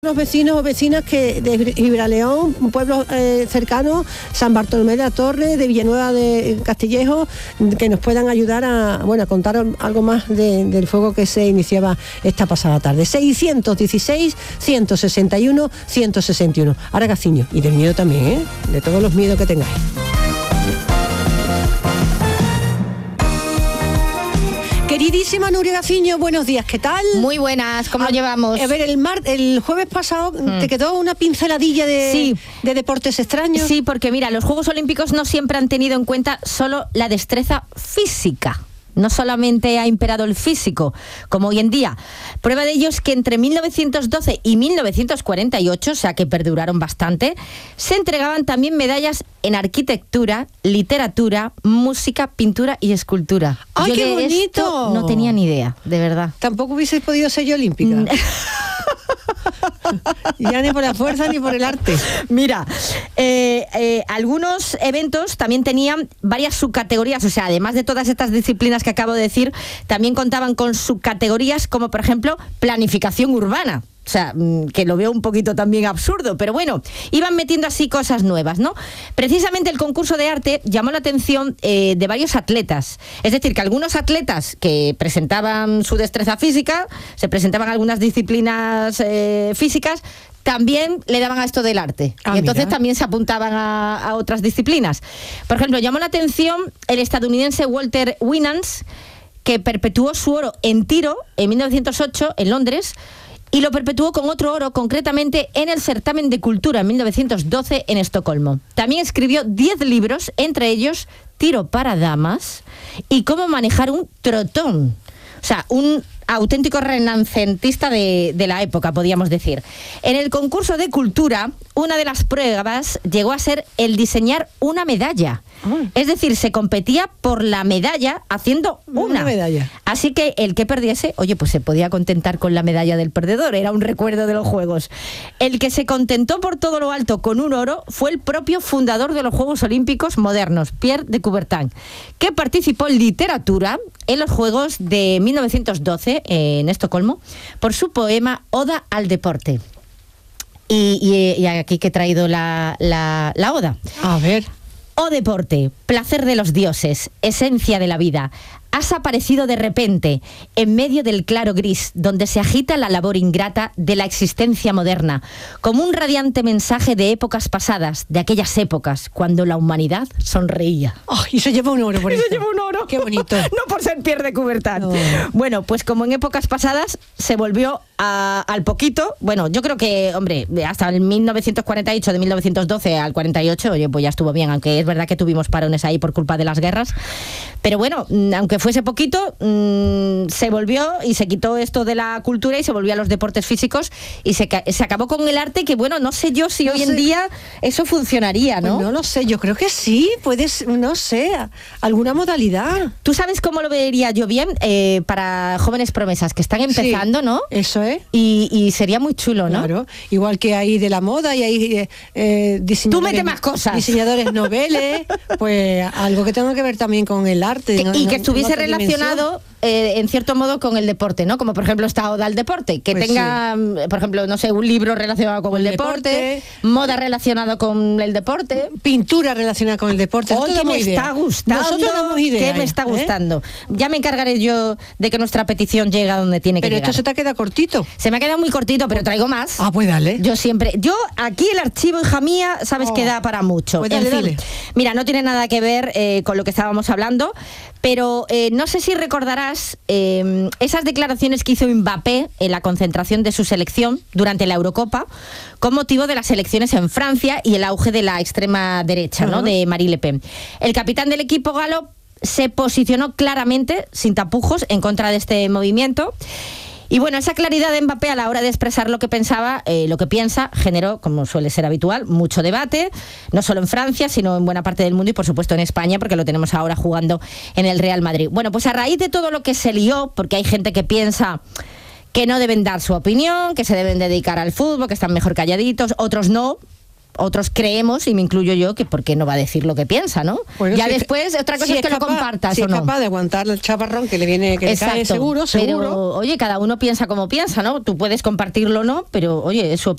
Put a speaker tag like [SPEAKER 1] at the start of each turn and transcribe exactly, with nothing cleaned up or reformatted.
[SPEAKER 1] Los vecinos o vecinas que de Gibraleón, un pueblo eh, cercano, San Bartolomé de la Torre, de Villanueva de Castillejo, que nos puedan ayudar a, bueno, a contar algo más de, del fuego que se iniciaba esta pasada tarde. seiscientos dieciséis, ciento sesenta y uno, ciento sesenta y uno. Ahora Gaciño, y del miedo también, ¿eh? De todos los miedos que tengáis. Queridísima Nuria Gaciño, buenos días, ¿qué tal?
[SPEAKER 2] Muy buenas, ¿cómo
[SPEAKER 1] a,
[SPEAKER 2] lo llevamos?
[SPEAKER 1] A ver, el mar, el jueves pasado mm. te quedó una pinceladilla de,
[SPEAKER 2] sí.
[SPEAKER 1] de deportes extraños.
[SPEAKER 2] Sí, porque mira, los Juegos Olímpicos no siempre han tenido en cuenta solo la destreza física. No solamente ha imperado el físico, como hoy en día. Prueba de ello es que entre mil novecientos doce y mil novecientos cuarenta y ocho, o sea que perduraron bastante, se entregaban también medallas en arquitectura, literatura, música, pintura y escultura.
[SPEAKER 1] ¡Ay,
[SPEAKER 2] yo
[SPEAKER 1] qué
[SPEAKER 2] de
[SPEAKER 1] bonito!
[SPEAKER 2] Esto no tenía ni idea, de verdad.
[SPEAKER 1] Tampoco hubiese podido ser yo olímpica. Ya ni por la fuerza ni por el arte.
[SPEAKER 2] Mira, eh, eh, algunos eventos también tenían varias subcategorías, o sea, además de todas estas disciplinas que acabo de decir, también contaban con subcategorías como, por ejemplo, planificación urbana. O sea, que lo veo un poquito también absurdo, pero bueno, iban metiendo así cosas nuevas, ¿no? Precisamente el concurso de arte llamó la atención eh, de varios atletas. Es decir, que algunos atletas que presentaban su destreza física, se presentaban algunas disciplinas eh, físicas, también le daban a esto del arte. Ah, y entonces mira. También se apuntaban a, a otras disciplinas. Por ejemplo, llamó la atención el estadounidense Walter Winans, que perpetuó su oro en tiro en mil novecientos ocho en Londres, y lo perpetuó con otro oro, concretamente en el certamen de cultura en mil novecientos doce en Estocolmo. También escribió diez libros, entre ellos Tiro para damas y Cómo manejar un trotón. O sea, un auténtico renacentista de, de la época, podríamos decir. En el concurso de cultura, una de las pruebas llegó a ser el diseñar una medalla. Oh. Es decir, se competía por la medalla haciendo una.
[SPEAKER 1] Una medalla.
[SPEAKER 2] Así que el que perdiese, oye, pues se podía contentar con la medalla del perdedor, era un recuerdo de los Juegos. El que se contentó por todo lo alto con un oro fue el propio fundador de los Juegos Olímpicos modernos, Pierre de Coubertin, que participó en literatura en los Juegos de mil novecientos doce en Estocolmo por su poema Oda al deporte. Y, y, y aquí que he traído la, la, la oda.
[SPEAKER 1] A ver.
[SPEAKER 2] Oh deporte, placer de los dioses, esencia de la vida, has aparecido de repente en medio del claro gris donde se agita la labor ingrata de la existencia moderna, como un radiante mensaje de épocas pasadas, de aquellas épocas cuando la humanidad sonreía.
[SPEAKER 1] Oh, y se lleva un oro por
[SPEAKER 2] eso.
[SPEAKER 1] eso.
[SPEAKER 2] Se lleva un oro.
[SPEAKER 1] Qué bonito.
[SPEAKER 2] No por ser Pierre de Coubertin.
[SPEAKER 1] No.
[SPEAKER 2] Bueno, pues como en épocas pasadas se volvió a, al poquito, bueno, yo creo que, hombre, hasta el mil novecientos cuarenta y ocho, de mil novecientos doce al cuarenta y ocho, oye, pues ya estuvo bien, aunque es verdad que tuvimos parones ahí por culpa de las guerras. Pero bueno, aunque fuese poquito, mmm, se volvió y se quitó esto de la cultura y se volvió a los deportes físicos y se, se acabó con el arte, que bueno, no sé yo si no hoy sé. en día eso funcionaría, ¿no?
[SPEAKER 1] Pues no lo sé, yo creo que sí, puedes, no sé, alguna modalidad.
[SPEAKER 2] ¿Tú sabes cómo lo vería yo bien? Eh, para jóvenes promesas que están empezando, sí, ¿no?
[SPEAKER 1] Eso es.
[SPEAKER 2] Y, y sería muy chulo, ¿no?
[SPEAKER 1] Claro, igual que hay de la moda y hay eh, eh, diseñadores...
[SPEAKER 2] Tú mete más cosas.
[SPEAKER 1] Diseñadores noveles, pues algo que tenga que ver también con el arte.
[SPEAKER 2] Que,
[SPEAKER 1] ¿no?
[SPEAKER 2] Y que estuviese relacionado eh, en cierto modo con el deporte, ¿no? Como por ejemplo esta oda al deporte, que pues tenga, sí. por ejemplo, no sé, un libro relacionado con el, el deporte, deporte, moda relacionada con el deporte,
[SPEAKER 1] pintura relacionada con el deporte.
[SPEAKER 2] Oh, que me idea. está gustando,
[SPEAKER 1] Nosotros damos idea,
[SPEAKER 2] que me está
[SPEAKER 1] ¿eh?
[SPEAKER 2] gustando. Ya me encargaré yo de que nuestra petición llegue a donde tiene que
[SPEAKER 1] pero
[SPEAKER 2] llegar.
[SPEAKER 1] Pero esto se te ha quedado cortito.
[SPEAKER 2] Se me ha quedado muy cortito, pero traigo más.
[SPEAKER 1] Ah, pues dale.
[SPEAKER 2] Yo siempre, yo aquí el archivo, hija mía, sabes oh. que da para mucho.
[SPEAKER 1] Pues dale,
[SPEAKER 2] en fin,
[SPEAKER 1] dale.
[SPEAKER 2] Mira, no tiene nada que ver eh, con lo que estábamos hablando, pero eh, no sé si recordarás eh, esas declaraciones que hizo Mbappé en la concentración de su selección durante la Eurocopa con motivo de las elecciones en Francia y el auge de la extrema derecha, uh-huh. ¿no? de Marine Le Pen. El capitán del equipo galo se posicionó claramente, sin tapujos, en contra de este movimiento. Y bueno, esa claridad de Mbappé a la hora de expresar lo que pensaba, eh, lo que piensa, generó, como suele ser habitual, mucho debate, no solo en Francia, sino en buena parte del mundo y por supuesto en España, porque lo tenemos ahora jugando en el Real Madrid. Bueno, pues a raíz de todo lo que se lió, porque hay gente que piensa que no deben dar su opinión, que se deben dedicar al fútbol, que están mejor calladitos, otros no, otros creemos, y me incluyo yo, que por qué no va a decir lo que piensa, ¿no?
[SPEAKER 1] Bueno,
[SPEAKER 2] ya
[SPEAKER 1] si
[SPEAKER 2] después, otra cosa
[SPEAKER 1] si
[SPEAKER 2] es que
[SPEAKER 1] capaz,
[SPEAKER 2] lo compartas
[SPEAKER 1] si
[SPEAKER 2] o no.
[SPEAKER 1] es capaz de aguantar el chaparrón que le viene, que
[SPEAKER 2] Exacto,
[SPEAKER 1] le cae seguro, seguro.
[SPEAKER 2] Pero, oye, cada uno piensa como piensa, ¿no? Tú puedes compartirlo o no, pero, oye, es su opinión.